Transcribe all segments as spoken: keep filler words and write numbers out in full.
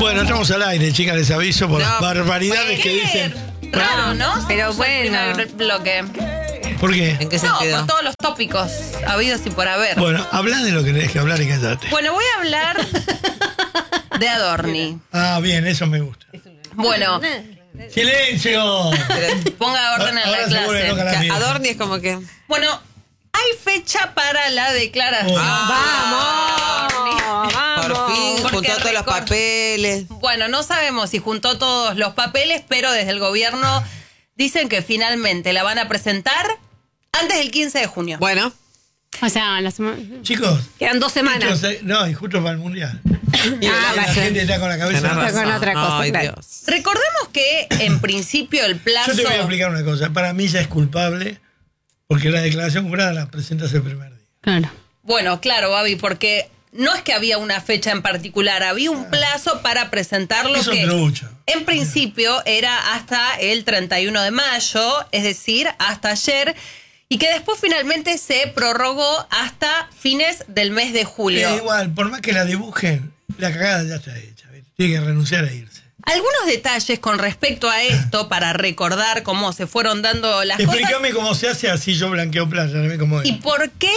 Bueno, estamos al aire, chicas, les aviso por No, las barbaridades ¿Qué? que dicen. Raro, ¿no? Pero Somos el bueno. primer bloque. ¿Por qué? ¿En qué No, sentido? por todos los tópicos habidos y por haber. Bueno, habla de lo que tenés que hablar y callate. Bueno, voy a hablar de Adorni. Ah, bien, eso me gusta. Bueno, ¡Silencio! ponga orden en Ahora la se vuelve loca clase. la mía. Adorni es como que... Bueno, hay fecha para la declaración. Ah, ¡Vamos! ¡Vamos! Por fin Porque juntó todos los record- papeles. Bueno, no sabemos si juntó todos los papeles, pero desde el gobierno dicen que finalmente la van a presentar antes del quince de junio. Bueno, O sea, la semana. Chicos. Quedan dos semanas. Entonces, no, y justo para el mundial. Y Ah, la va a ser. gente está con la cabeza. tenés Está con razón. otra cosa, Ay, claro. Dios. Recordemos que en principio el plazo... Yo te voy a explicar una cosa. Para mí ya es culpable porque la declaración jurada la presentas el primer día. Claro. Bueno, claro, Babi, porque no es que había una fecha en particular, había un plazo para presentarlo Eso que es trucho. en principio era hasta el treinta y uno de mayo, es decir, hasta ayer, y que después finalmente se prorrogó hasta fines del mes de julio. Eh, igual, por más que la dibujen, la cagada ya está hecha. ¿viste? Tiene que renunciar a irse. Algunos detalles con respecto a esto, para recordar cómo se fueron dando las Explícame cosas cómo se hace, así yo blanqueo playa. Dame cómo es. y por qué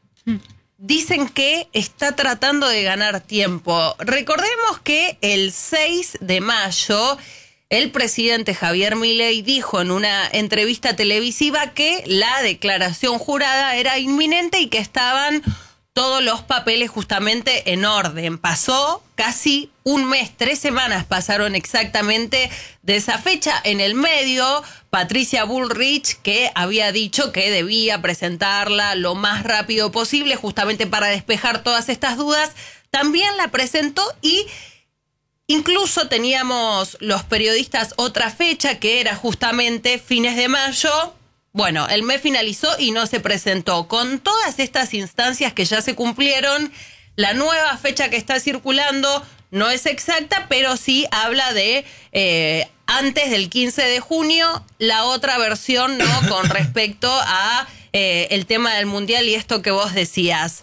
dicen que está tratando de ganar tiempo. Recordemos que el seis de mayo el presidente Javier Milei dijo en una entrevista televisiva que la declaración jurada era inminente y que estaban todos los papeles justamente en orden. Pasó casi un mes, tres semanas pasaron exactamente de esa fecha. En el medio, Patricia Bullrich, que había dicho que debía presentarla lo más rápido posible, justamente para despejar todas estas dudas, también la presentó y incluso teníamos los periodistas otra fecha que era justamente fines de mayo. Bueno, el mes finalizó y no se presentó. Con todas estas instancias que ya se cumplieron, la nueva fecha que está circulando no es exacta, pero sí habla de eh, antes del quince de junio. La otra versión, ¿no? Con respecto a eh, el tema del mundial y esto que vos decías.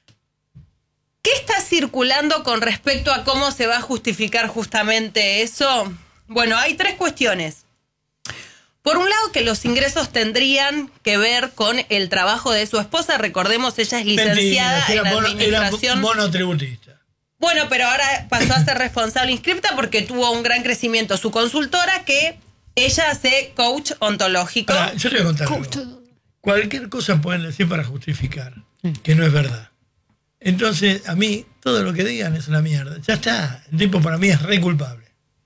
¿Qué está circulando con respecto a cómo se va a justificar justamente eso? Bueno, hay tres cuestiones. Por un lado, que los ingresos tendrían que ver con el trabajo de su esposa. Recordemos, ella es licenciada Mentira, en era mono- administración. Era monotributista. Bueno, pero ahora pasó a ser responsable inscripta porque tuvo un gran crecimiento. Su consultora, que ella hace coach ontológico. Ahora, yo te voy a contar algo. Cualquier cosa pueden decir para justificar que no es verdad. Entonces, a mí, todo lo que digan es una mierda. Ya está. El tipo para mí es re culpable.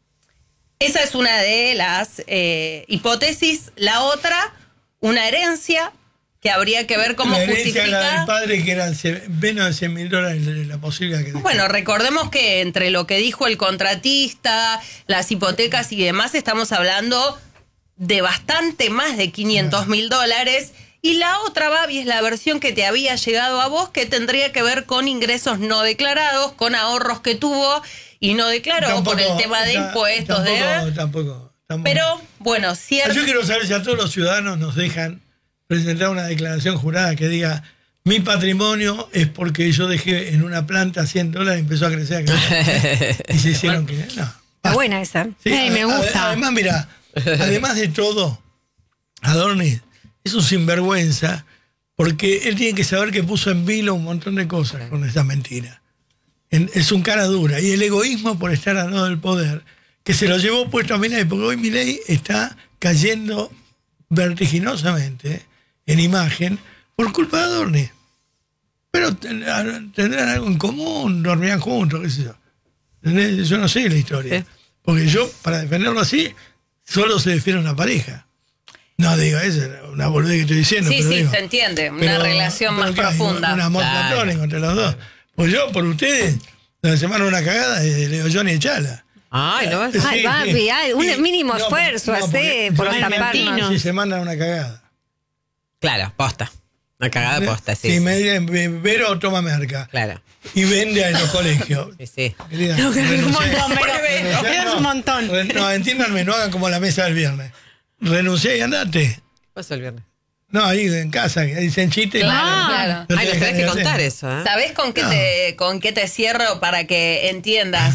Esa es una de las eh, hipótesis. La otra, una herencia que habría que ver cómo la herencia justifica. la del padre, que eran cien- menos de cien mil dólares la posibilidad que... Bueno, recordemos que entre lo que dijo el contratista, las hipotecas y demás, estamos hablando de bastante más de quinientos mil dólares. Y la otra, Babi, es la versión que te había llegado a vos, que tendría que ver con ingresos no declarados, con ahorros que tuvo y no declaró Tampoco, por el tema de ta- impuestos. Tampoco, de... tampoco, tampoco. Pero, bueno, cierto. Yo quiero saber si a todos los ciudadanos nos dejan presentar una declaración jurada que diga: mi patrimonio es porque yo dejé en una planta cien dólares y empezó a crecer. A crecer y se hicieron que... No. Está buena esa. Sí, Ey, me a- gusta. Además, mira, además de todo, Adorni es un sinvergüenza porque él tiene que saber que puso en vilo un montón de cosas con esa mentira. En- es un cara dura. Y el egoísmo por estar al lado del poder, que se lo llevó puesto a Milei, porque hoy Milei está cayendo vertiginosamente en imagen por culpa de Adorni. Pero ten- tendrán algo en común, dormían juntos, qué sé yo. ¿Entendés? Yo no sé la historia. Sí. Porque yo, para defenderlo así, solo se defiende una pareja. No digo, esa es una boludez que estoy diciendo. Sí, pero sí, digo, se entiende. Una pero- relación pero más ¿qué hay? profunda. Un amor Claro. platónico entre los dos. Pues yo, por ustedes, la semana una cagada, eh, Leo Johnny Echala. Ay, no vas Sí, Ay, sí. Babi, ay, un Y- mínimo no, esfuerzo, no, hacé porque por yo taparnos. Argentino. Si se mandan una cagada. Claro, posta. Una cagada posta, sí. Si sí. me dicen, Vero toma merca. Claro. Y vende en los colegios. Sí, sí. Querida, No, que es un renunciá. montón, pero Renunciá, es un montón. re- No, entiéndanme, no hagan como la mesa del viernes. Renuncié y andate. ¿Qué pasó el viernes? No, ahí en casa, que dicen chistes. Claro, Ah. claro. No Ay, nos te tenés que dejan de contar hacer. eso, ¿eh? ¿Sabés con qué, No. te, con qué te cierro para que entiendas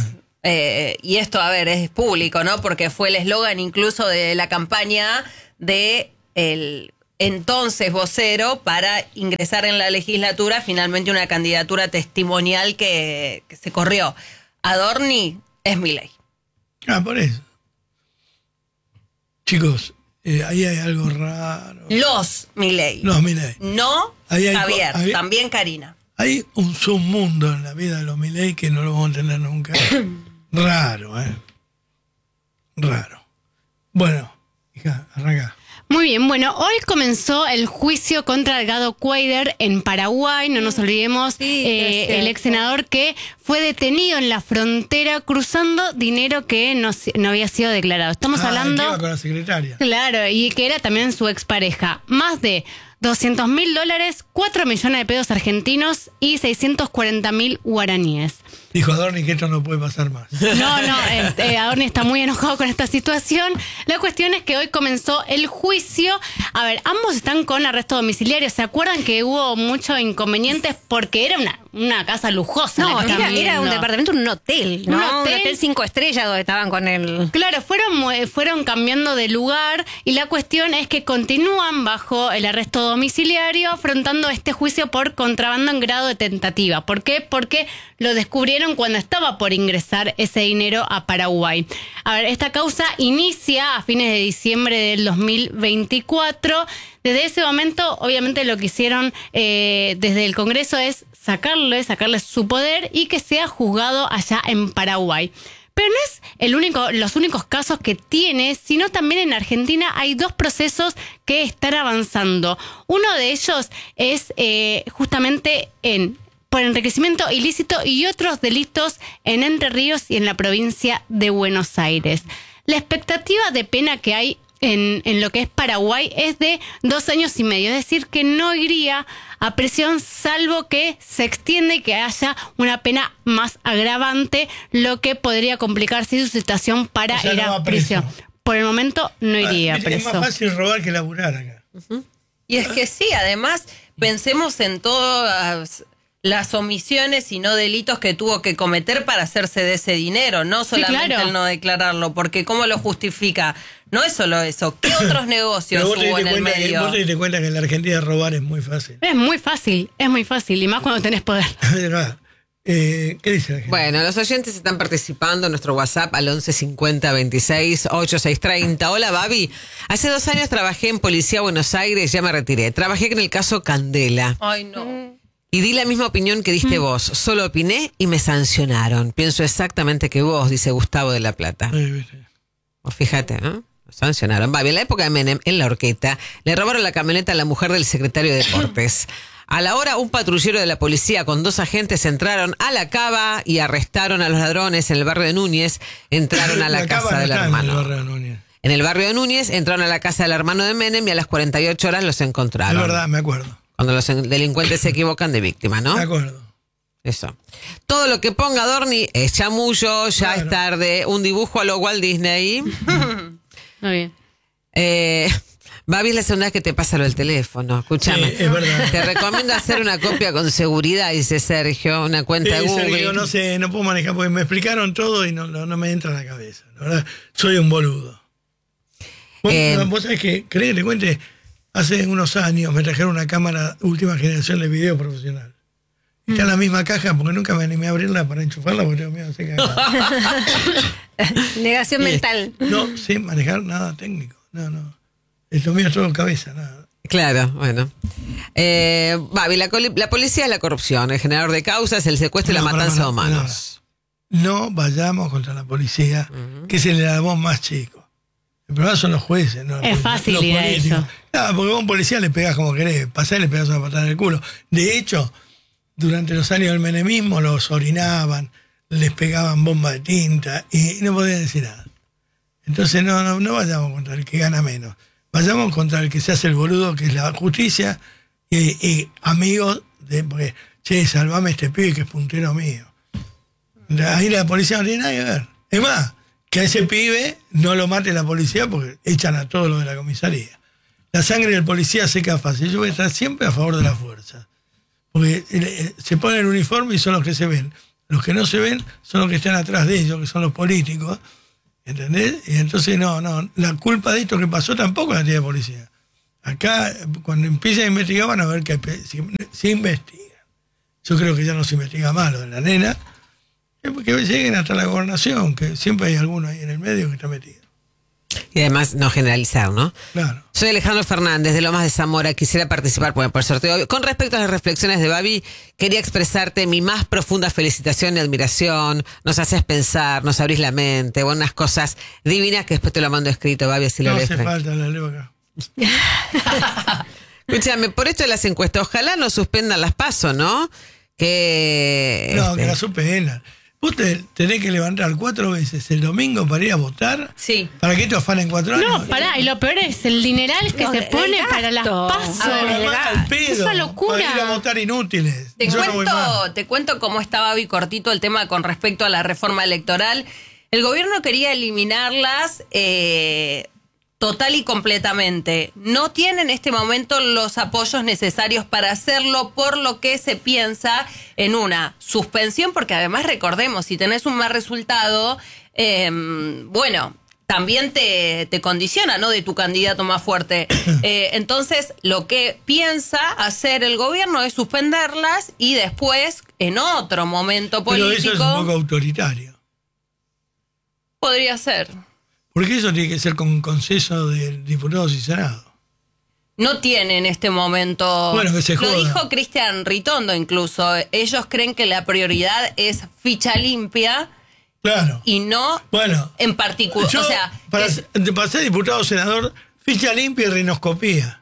eh, y esto, a ver, es público, ¿no? Porque fue el eslogan incluso de la campaña de el entonces vocero para ingresar en la legislatura, finalmente una candidatura testimonial que, que se corrió. Adorni es Milei. Ah, por eso. Chicos, eh, ahí hay algo raro. Los Milei. No, Milei. No Ahí hay Javier, co- ahí- también Karina. Hay un submundo en la vida de los Milei que no lo vamos a entender nunca. Raro, ¿eh? Raro. Bueno, hija, arranca. Muy bien, bueno, hoy comenzó el juicio contra Gado Cuader en Paraguay, no nos olvidemos, Sí, eh, es cierto. el ex senador que fue detenido en la frontera cruzando dinero que no, si- no había sido declarado. Estamos Ah, hablando... ¿qué iba con la secretaria? Claro, y que era también su expareja. Más de doscientos mil dólares, cuatro millones de pesos argentinos y seiscientos cuarenta mil guaraníes. Dijo Adorni que esto no puede pasar más. No, no, este, Adorni está muy enojado con esta situación. La cuestión es que hoy comenzó el juicio. A ver, ambos están con arresto domiciliario. ¿Se acuerdan que hubo muchos inconvenientes porque era una, una casa lujosa? No, la que era, estaban era un viendo? departamento, un hotel, ¿no? Un hotel. cinco estrellas donde estaban con el... Claro, fueron, mu- fueron cambiando de lugar y la cuestión es que continúan bajo el arresto domiciliario afrontando este juicio por contrabando en grado de tentativa. ¿Por qué? Porque lo descubrieron cuando estaba por ingresar ese dinero a Paraguay. A ver, esta causa inicia a fines de diciembre del dos mil veinticuatro. Desde ese momento, obviamente, lo que hicieron eh, desde el Congreso es sacarle, sacarle su poder y que sea juzgado allá en Paraguay. Pero no es el único, los únicos casos que tiene, sino también en Argentina hay dos procesos que están avanzando. Uno de ellos es eh, justamente en por enriquecimiento ilícito y otros delitos en Entre Ríos y en la provincia de Buenos Aires. La expectativa de pena que hay en, en lo que es Paraguay es de dos años y medio, es decir, que no iría a prisión salvo que se extienda y que haya una pena más agravante, lo que podría complicarse su situación para O sea, ir no a va preso. prisión. Por el momento no iría Ah, es más preso. fácil robar que laburar acá. Y es que sí, además, pensemos en todas las omisiones y no delitos que tuvo que cometer para hacerse de ese dinero, no solamente claro. el no declararlo, porque ¿cómo lo justifica? No es solo eso, ¿qué otros negocios Pero vos te hubo en diste el cuenta que, medio? vos te diste cuenta que en la Argentina robar es muy fácil. Es muy fácil, es muy fácil, y más cuando tenés poder. eh, ¿Qué dice la gente? Bueno, los oyentes están participando en nuestro WhatsApp al once cincuenta veintiséis ochenta y seis treinta. Hola, Babi. Hace dos años trabajé en Policía Buenos Aires, ya me retiré. Trabajé en el caso Candela. Ay, no. Y di la misma opinión que diste vos. Solo opiné y me sancionaron. Pienso exactamente que vos, dice Gustavo de La Plata. Eh, viste. O fíjate, ¿no? Lo sancionaron. Babi, en la época de Menem, en la horqueta, le robaron la camioneta a la mujer del secretario de Deportes. A la hora, un patrullero de la policía con dos agentes entraron a la cava y arrestaron a los ladrones en el barrio de Núñez. Entraron a la, cava casa no del está en el hermano. barrio de Núñez. En el barrio de Núñez entraron a la casa del hermano de Menem y a las cuarenta y ocho horas los Es encontraron. verdad, me acuerdo. Cuando los en- delincuentes se equivocan de víctima, ¿no? Me acuerdo. Eso. Todo lo que ponga Adorni es chamullo, ya Claro. es tarde. Un dibujo a lo Walt Disney. Muy bien. Eh, Babi, es la segunda vez que te pasa lo del teléfono. Escúchame. Sí, es verdad. Te recomiendo hacer una copia con seguridad, dice Sergio, una cuenta de Sí, Google. Sergio, no sé, no puedo manejar porque me explicaron todo y no, no, no me entra en la cabeza. La verdad, soy un boludo. Vos, Eh, vos sabés que, ¿querés que te cuente? Hace unos años me trajeron una cámara última generación de video profesional. Está en la misma caja porque nunca me animé a abrirla para enchufarla porque tengo miedo de que se caiga. Negación mental. No sé manejar nada técnico. No, no. Esto mío es todo cabeza, nada. Claro, bueno. Eh, Babi, la, coli- la policía es la corrupción, el generador de causas, el secuestro y la No, pará, matanza de pará, humanos. No vayamos contra la policía, que es el eslabón más chico. El problema son los jueces, ¿no? Es fácil los ir a políticos. eso. Claro, porque vos a un policía le pegás como querés, pasás y le pegás una patada en el culo. De hecho, durante los años del menemismo los orinaban, les pegaban bombas de tinta y no podían decir nada. Entonces no, no, no vayamos contra el que gana menos. Vayamos contra el que se hace el boludo, que es la justicia, y, y amigos de, porque, che, salvame a este pibe que es puntero mío. Ahí la policía no tiene nada que ver. Es más, que a ese pibe no lo mate la policía porque echan a todos los de la comisaría. La sangre del policía seca fácil. Yo voy a estar siempre a favor de la fuerza. Porque eh, se ponen el uniforme y son los que se ven. Los que no se ven son los que están atrás de ellos, que son los políticos. ¿Entendés? Y entonces no, no, la culpa de esto que pasó tampoco la tiene la policía. Acá, cuando empiecen a investigar, van a ver que se, se investiga. Yo creo que ya no se investiga más lo de la nena, que lleguen hasta la gobernación, que siempre hay alguno ahí en el medio que está metido. Y además no generalizar, ¿no? Claro. Soy Alejandro Fernández de Lomas de Zamora. Quisiera participar por, por el sorteo. Con respecto a las reflexiones de Babi, quería expresarte mi más profunda felicitación y admiración. Nos haces pensar, nos abrís la mente, buenas cosas divinas que después te lo mando escrito, Babi, así lo No lees. hace falta, la leo acá. Escúchame, por esto de las encuestas, ojalá no suspendan las PASO, ¿no? Que... No, este, que la suspendan. Vos te, tenés que levantar cuatro veces el domingo para ir a votar. Sí. ¿Para qué te afanen cuatro años? No, pará, y lo peor es el dineral que No, se el pone gasto. para las pasos. A ver, No, el más gasto. al pedo, Esa locura. Para ir a votar inútiles. Te Yo no voy más. cuento, te cuento cómo estaba Babi cortito el tema con respecto a la reforma electoral. El gobierno quería eliminarlas eh, total y completamente. No tiene en este momento los apoyos necesarios para hacerlo, por lo que se piensa en una suspensión, porque además recordemos, si tenés un mal resultado, eh, bueno, también te, te condiciona, ¿no?, de tu candidato más fuerte. Eh, entonces, lo que piensa hacer el gobierno es suspenderlas y después, en otro momento Pero político, eso es un poco autoritario. podría ser. Porque eso tiene que ser con consenso de diputados y senado. No tiene en este momento... Bueno, que se Lo joda. dijo Cristian Ritondo incluso. Ellos creen que la prioridad es ficha limpia Claro. y no Bueno, en particular. yo, O sea, para, es- para ser diputado o senador, ficha limpia y rinoscopía.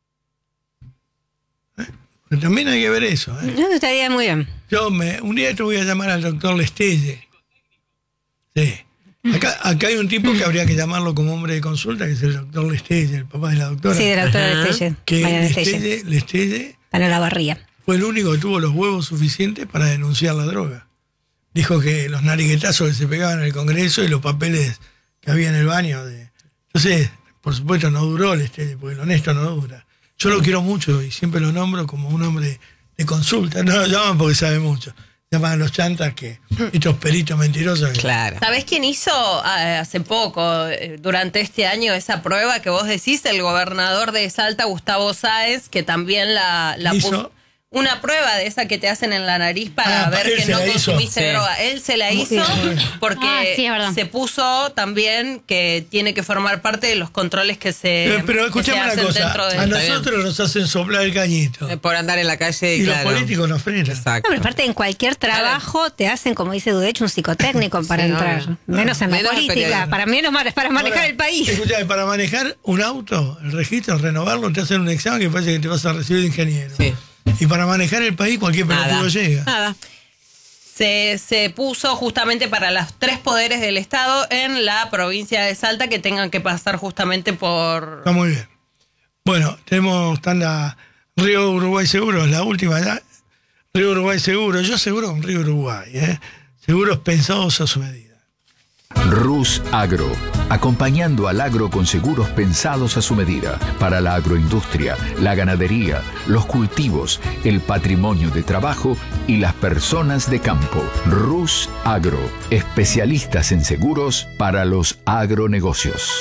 ¿Eh? Pero también hay que ver eso. ¿eh? Eso estaría muy bien. Yo me, un día te voy a llamar al doctor Lestelle. Sí. Acá, acá hay un tipo que habría que llamarlo como hombre de consulta, que es el doctor Lestelle, el papá de la doctora. Sí, de la doctora Ajá. Lestelle. Que Mariana Lestelle. Lestelle, Lestelle Para la barría. fue el único que tuvo los huevos suficientes para denunciar la droga. Dijo que los nariguetazos que se pegaban en el Congreso y los papeles que había en el baño. De... Entonces, por supuesto, no duró Lestelle, porque el honesto no dura. Yo lo quiero mucho y siempre lo nombro como un hombre de consulta. No lo llaman porque sabe mucho. Llaman a los chantas que estos peritos mentirosos. que- Claro. ¿Sabés quién hizo eh, hace poco, eh, durante este año, esa prueba que vos decís? El gobernador de Salta, Gustavo Sáez, que también la, la ¿Hizo? puso. Una prueba de esa que te hacen en la nariz para Ah, ver él que se no la hizo. consumiste Sí. droga. Él se la hizo porque Ah, sí, es verdad. se puso también que tiene que formar parte de los controles que se, Eh, Pero que escuchame se una hacen cosa. dentro de... A Está bien. nosotros nos hacen soplar el cañito. Eh, Por andar en la calle, Y claro. los políticos nos frenan. Exacto. No, pero aparte en cualquier trabajo te hacen, como dice Dudech, un psicotécnico para Sí, entrar. obvio. Menos en la Menos en política. periodismo. Para menos ma- para manejar Ahora, el país. Escuchame, para manejar un auto, el registro, renovarlo, te hacen un examen que parece que te vas a recibir de ingeniero. Sí. Y para manejar el país, cualquier Nada. pelotudo llega. Nada. Se, se puso justamente para los tres poderes del Estado en la provincia de Salta que tengan que pasar justamente por... Está muy bien. Bueno, tenemos tanda Río Uruguay Seguro, la última ya. Río Uruguay Seguro, yo seguro con Río Uruguay, ¿eh? Seguros pensados a su medida. Rus Agro, acompañando al agro con seguros pensados a su medida, para la agroindustria, la ganadería, los cultivos, el patrimonio de trabajo y las personas de campo. Rus Agro, especialistas en seguros para los agronegocios.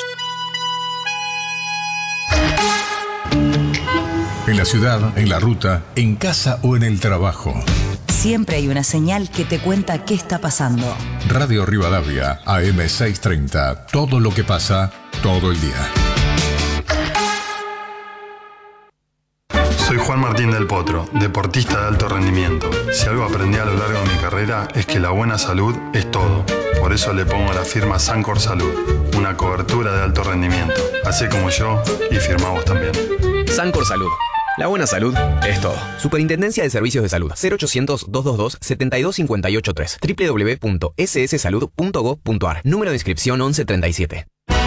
En la ciudad, en la ruta, en casa o en el trabajo. Siempre hay una señal que te cuenta qué está pasando. Radio Rivadavia, A M seiscientos treinta. Todo lo que pasa, todo el día. Soy Juan Martín del Potro, deportista de alto rendimiento. Si algo aprendí a lo largo de mi carrera es que la buena salud es todo. Por eso le pongo la firma Sancor Salud, una cobertura de alto rendimiento. Hacé como yo y firma vos también. Sancor Salud. La buena salud es todo. Superintendencia de Servicios de Salud. cero ochocientos, doscientos veintidós, setenta y dos cincuenta y ocho tres. doble u doble u doble u punto s s salud punto gov punto a r. Número de inscripción once treinta y siete.